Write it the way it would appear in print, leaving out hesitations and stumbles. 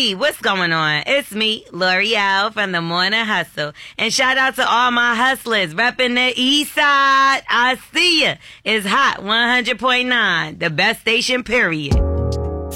Hey, what's going on? It's me, L'Oreal from the Morning Hustle. And shout out to all my hustlers repping the east side. I see ya. It's hot 100.9, the best station, period.